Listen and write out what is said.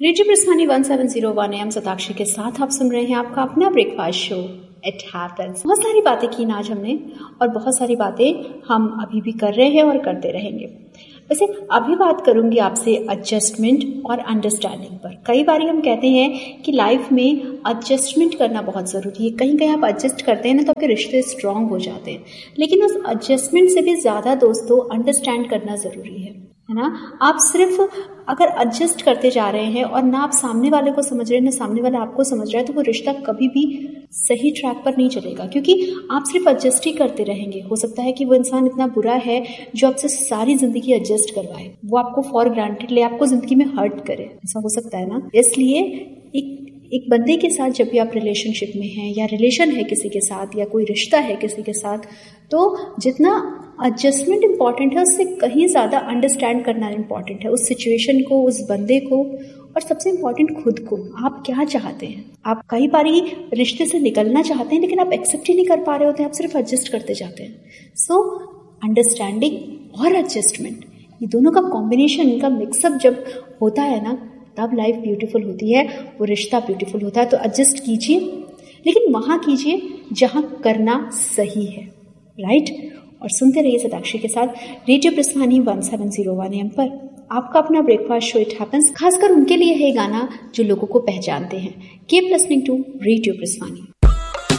Radio प्रस्थानी 1701 AM Satakshi के साथ आप सुन रहे हैं आपका अपना ब्रेकफास्ट शो इट हैपेंस। बहुत सारी बातें की आज हमने और बहुत सारी बातें हम अभी भी कर रहे हैं और करते रहेंगे। वैसे अभी बात करूंगी आपसे एडजस्टमेंट और अंडरस्टैंडिंग पर। कई बार हम कहते हैं कि लाइफ में एडजस्टमेंट करना बहुत ज़रूरी है। कहीं कहीं आप एडजस्ट करते हैं ना तो आपके रिश्ते स्ट्रांग हो जाते हैं, लेकिन उस एडजस्टमेंट से भी ज़्यादा दोस्तों अंडरस्टैंड करना ज़रूरी है ना। आप सिर्फ अगर एडजस्ट करते जा रहे हैं और ना आप सामने वाले को समझ रहे हैं ना सामने वाला आपको समझ रहा है, तो वो रिश्ता कभी भी सही ट्रैक पर नहीं चलेगा, क्योंकि आप सिर्फ एडजस्ट ही करते रहेंगे। हो सकता है कि वो इंसान इतना बुरा है जो आपसे सारी जिंदगी एडजस्ट करवाए, वो आपको फॉर ग्रांटेड ले, आपको जिंदगी में हर्ट करे, ऐसा हो सकता है ना। इसलिए एक बंदे के साथ जब भी आप रिलेशनशिप में हैं या रिलेशन है किसी के साथ या कोई रिश्ता है किसी के साथ, तो जितना एडजस्टमेंट इंपॉर्टेंट है उससे कहीं ज़्यादा अंडरस्टैंड करना इंपॉर्टेंट है, उस सिचुएशन को, उस बंदे को, और सबसे इम्पॉर्टेंट खुद को। आप क्या चाहते हैं? आप कई बारी रिश्ते से निकलना चाहते हैं लेकिन आप एक्सेप्ट ही नहीं कर पा रहे होते हैं, आप सिर्फ एडजस्ट करते जाते हैं। सो अंडरस्टैंडिंग और एडजस्टमेंट, ये दोनों का कॉम्बिनेशन, इनका मिक्सअप जब होता है ना, तब लाइफ ब्यूटीफुल होती है, वो रिश्ता ब्यूटीफुल होता है। तो एडजस्ट कीजिए, लेकिन वहाँ कीजिए जहाँ करना सही है, राइट। और सुनते रहिए सताक्षी के साथ रेडियो प्रस्थानी 1701 AM पर आपका अपना ब्रेकफास्ट शो इट हैपेंस। खासकर उनके लिए है गाना जो लोगों को पहचानते हैं। Keep listening to radio प्रस्थानी।